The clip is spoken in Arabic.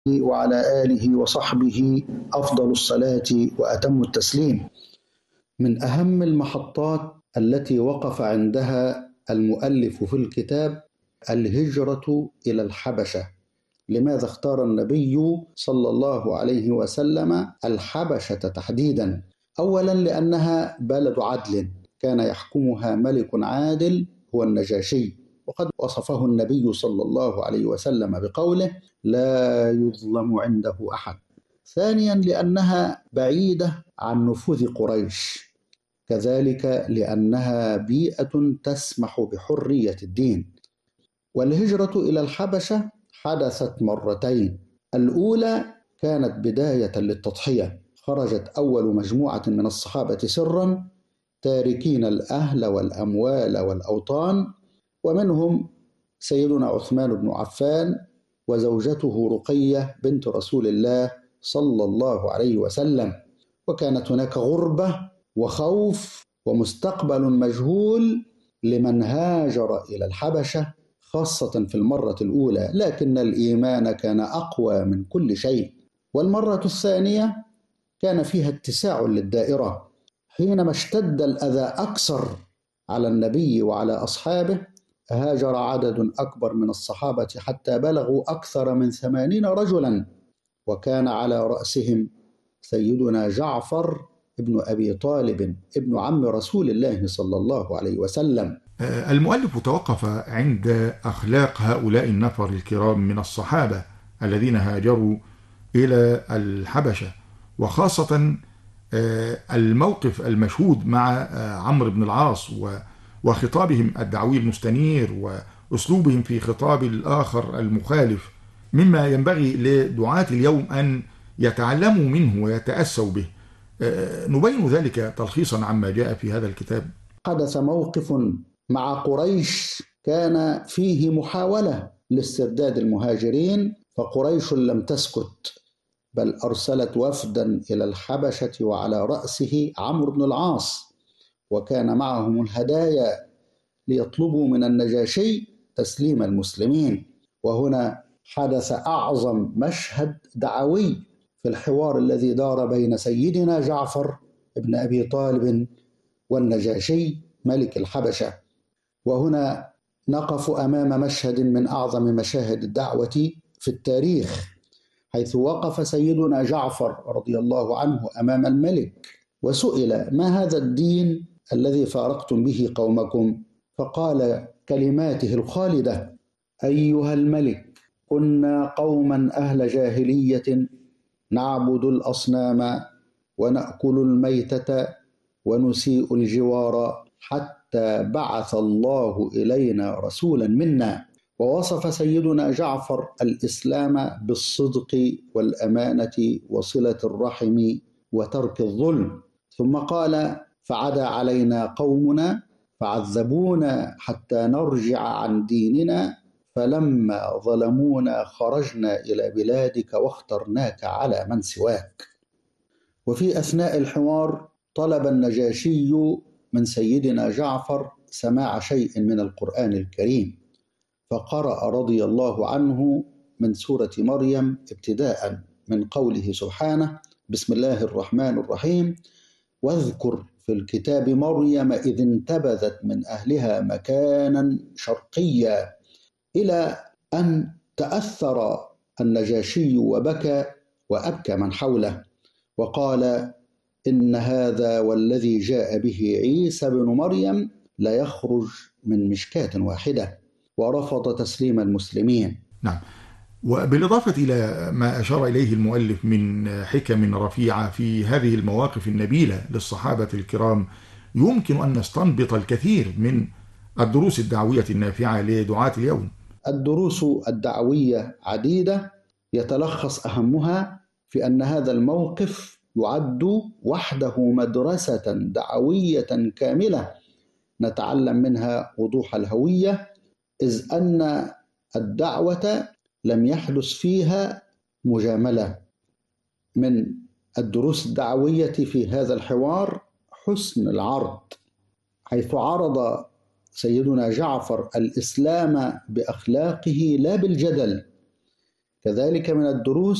وعلى آله وصحبه أفضل الصلاة وأتم التسليم. من أهم المحطات التي وقف عندها المؤلف في الكتاب الهجرة إلى الحبشة. لماذا اختار النبي صلى الله عليه وسلم الحبشة تحديدا؟ أولا لأنها بلد عدل، كان يحكمها ملك عادل هو النجاشي، وقد وصفه النبي صلى الله عليه وسلم بقوله: لا يظلم عنده أحد. ثانيا لأنها بعيدة عن نفوذ قريش، كذلك لأنها بيئة تسمح بحرية الدين. والهجرة إلى الحبشة حدثت مرتين. الأولى كانت بداية للتضحية، خرجت أول مجموعة من الصحابة سرا تاركين الأهل والأموال والأوطان، ومنهم سيدنا عثمان بن عفان وزوجته رقية بنت رسول الله صلى الله عليه وسلم. وكانت هناك غربة وخوف ومستقبل مجهول لمن هاجر إلى الحبشة، خاصة في المرة الأولى، لكن الإيمان كان أقوى من كل شيء. والمرة الثانية كان فيها اتساع للدائرة، حينما اشتد الأذى أكثر على النبي وعلى أصحابه هاجر عدد أكبر من الصحابة حتى بلغوا أكثر من 80 رجلا، وكان على رأسهم سيدنا جعفر ابن أبي طالب ابن عم رسول الله صلى الله عليه وسلم. المؤلف توقف عند أخلاق هؤلاء النفر الكرام من الصحابة الذين هاجروا إلى الحبشة، وخاصة الموقف المشهود مع عمرو بن العاص وخطابهم الدعوي المستنير وأسلوبهم في خطاب الآخر المخالف، مما ينبغي لدعاة اليوم أن يتعلموا منه ويتأسوا به. نبين ذلك تلخيصا عما جاء في هذا الكتاب. حدث موقف مع قريش كان فيه محاولة لاسترداد المهاجرين، فقريش لم تسكت، بل أرسلت وفدا إلى الحبشة وعلى رأسه عمرو بن العاص، وكان معهم الهدايا ليطلبوا من النجاشي تسليم المسلمين. وهنا حدث أعظم مشهد دعوي في الحوار الذي دار بين سيدنا جعفر ابن أبي طالب والنجاشي ملك الحبشة. وهنا نقف أمام مشهد من أعظم مشاهد الدعوة في التاريخ، حيث وقف سيدنا جعفر رضي الله عنه أمام الملك وسئل: ما هذا الدين الذي فارقتم به قومكم؟ فقال كلماته الخالدة: أيها الملك، كنا قوما أهل جاهلية نعبد الأصنام ونأكل الميتة ونسيء الجوار حتى بعث الله إلينا رسولا منا. ووصف سيدنا جعفر الإسلام بالصدق والأمانة وصلة الرحم وترك الظلم، ثم قال: فعدا علينا قومنا فعذبونا حتى نرجع عن ديننا، فلما ظلمونا خرجنا إلى بلادك واخترناك على من سواك. وفي أثناء الحوار طلب النجاشي من سيدنا جعفر سماع شيء من القرآن الكريم، فقرأ رضي الله عنه من سورة مريم ابتداء من قوله سبحانه: بسم الله الرحمن الرحيم: واذكر في الكتاب مريم إذ انتبذت من أهلها مكانا شرقيا، إلى أن تأثر النجاشي وبكى وأبكى من حوله، وقال: إن هذا والذي جاء به عيسى بن مريم لا يخرج من مشكاة واحدة، ورفض تسليم المسلمين. نعم. وبالإضافة إلى ما أشار إليه المؤلف من حكم رفيعة في هذه المواقف النبيلة للصحابة الكرام، يمكن أن نستنبط الكثير من الدروس الدعوية النافعة لدعاة اليوم. الدروس الدعوية عديدة، يتلخص أهمها في أن هذا الموقف يعد وحده مدرسة دعوية كاملة نتعلم منها وضوح الهوية، إذ أن الدعوة لم يحدث فيها مجاملة. من الدروس الدعوية في هذا الحوار حسن العرض، حيث عرض سيدنا جعفر الإسلام بأخلاقه لا بالجدل، كذلك من الدروس